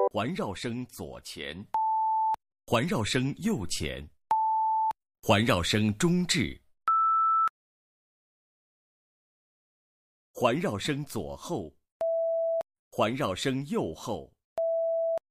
环绕声左前，环绕声右前，环绕声中置，环绕声左后，环绕声右后。